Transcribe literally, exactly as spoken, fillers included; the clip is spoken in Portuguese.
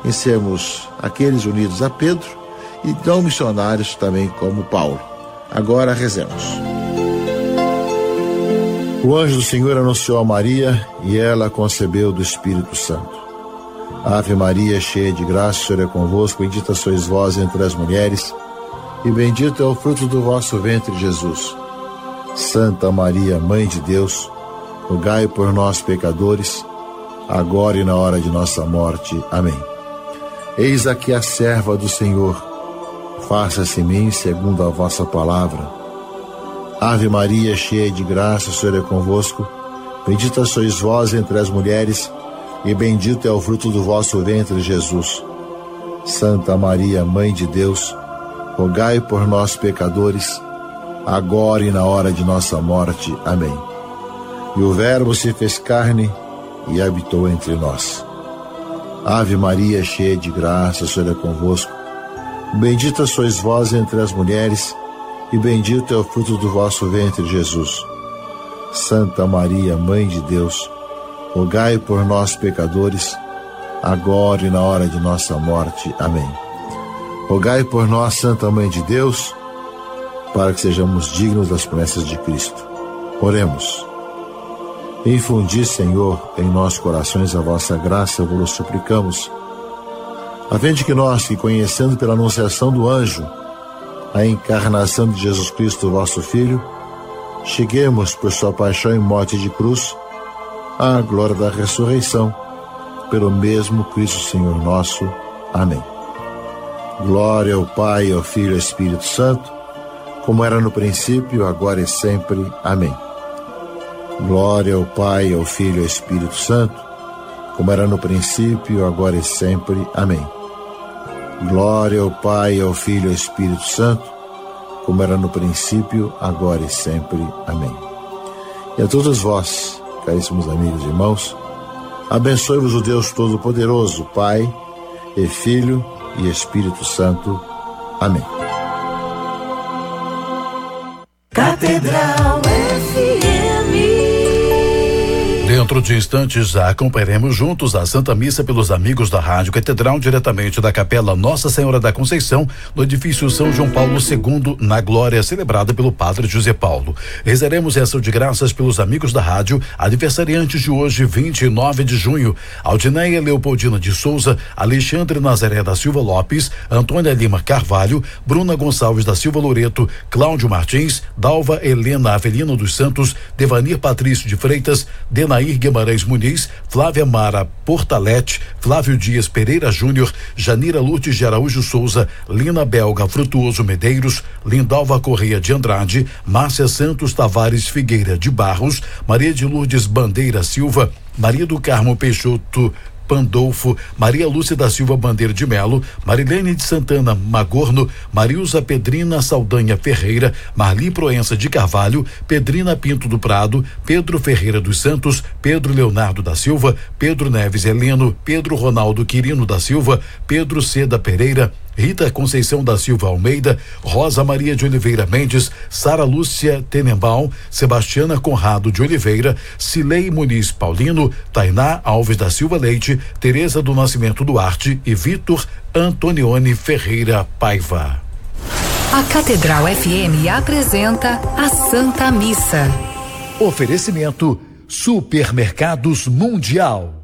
em sermos aqueles unidos a Pedro e não missionários também como Paulo. Agora rezemos. O anjo do Senhor anunciou a Maria e ela concebeu do Espírito Santo. Ave Maria, cheia de graça, o Senhor é convosco, bendita sois vós entre as mulheres, e bendito é o fruto do vosso ventre, Jesus. Santa Maria, Mãe de Deus, rogai por nós, pecadores, agora e na hora de nossa morte. Amém. Eis aqui a serva do Senhor, faça-se em mim segundo a vossa palavra. Ave Maria, cheia de graça, o Senhor é convosco, bendita sois vós entre as mulheres, e bendito é o fruto do vosso ventre, Jesus. Santa Maria, Mãe de Deus, rogai por nós, pecadores, agora e na hora de nossa morte. Amém. E o Verbo se fez carne e habitou entre nós. Ave Maria, cheia de graça, o Senhor é convosco, bendita sois vós entre as mulheres, e bendito é o fruto do vosso ventre, Jesus. Santa Maria, Mãe de Deus, rogai por nós, pecadores, agora e na hora de nossa morte. Amém. Rogai por nós, Santa Mãe de Deus, para que sejamos dignos das promessas de Cristo. Oremos. Infundi, Senhor, em nossos corações a vossa graça, vos suplicamos, a fim de que nós, que conhecendo pela anunciação do anjo a encarnação de Jesus Cristo, vosso Filho, cheguemos por sua paixão e morte de cruz à glória da ressurreição, pelo mesmo Cristo Senhor nosso. Amém. Glória ao Pai, ao Filho e ao Espírito Santo, como era no princípio, agora e sempre. Amém. Glória ao Pai, ao Filho e ao Espírito Santo, como era no princípio, agora e sempre. Amém. Glória ao Pai, ao Filho e ao Espírito Santo, como era no princípio, agora e sempre. Amém. E a todos vós, caríssimos amigos e irmãos, abençoe-vos o Deus Todo-Poderoso, Pai e Filho e Espírito Santo. Amém. Catedral F M. Dentro de instantes, acompanharemos juntos a Santa Missa pelos amigos da Rádio Catedral, diretamente da Capela Nossa Senhora da Conceição, no edifício São João Paulo segundo, na Glória, celebrada pelo Padre José Paulo. Rezaremos ação de graças pelos amigos da rádio, aniversariantes de hoje, vinte e nove de junho. Aldineia Leopoldina de Souza, Alexandre Nazaré da Silva Lopes, Antônia Lima Carvalho, Bruna Gonçalves da Silva Loreto, Cláudio Martins, Dalva Helena Avelino dos Santos, Devanir Patrício de Freitas, Denair Guimarães Muniz, Flávia Mara Portalete, Flávio Dias Pereira Júnior, Janira Lourdes de Araújo Souza, Lina Belga Frutuoso Medeiros, Lindalva Correia de Andrade, Márcia Santos Tavares Figueira de Barros, Maria de Lourdes Bandeira Silva, Maria do Carmo Peixoto Pandolfo, Maria Lúcia da Silva Bandeira de Melo, Marilene de Santana Magorno, Marilza Pedrina Saldanha Ferreira, Marli Proença de Carvalho, Pedrina Pinto do Prado, Pedro Ferreira dos Santos, Pedro Leonardo da Silva, Pedro Neves Heleno, Pedro Ronaldo Quirino da Silva, Pedro Seda Pereira, Rita Conceição da Silva Almeida, Rosa Maria de Oliveira Mendes, Sara Lúcia Tenenbaum, Sebastiana Conrado de Oliveira, Cilei Muniz Paulino, Tainá Alves da Silva Leite, Tereza do Nascimento Duarte e Vitor Antonione Ferreira Paiva. A Catedral F M apresenta a Santa Missa. Oferecimento Supermercados Mundial.